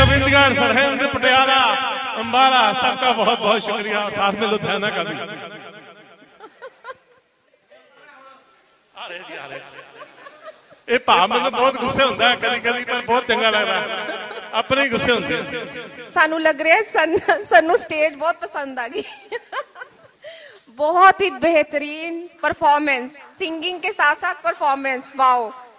गोविंदगढ़, सरहिंद, पटियाला, अम्बाला, सबका बहुत बहुत शुक्रिया, साथ में लुधियाना का भी। ये भाव मैंने बहुत गुस्से होता है कभी कभी, पर बहुत चंगा लगता है, अपने ही गुस्से होते हैं। सानू लग रहा है सन्नू स्टेज बहुत पसंद आ गई। बहुत ही बेहतरीन परफॉर्मेंस, सिंगिंग के साथ साथ परफॉर्मेंस, वाओ।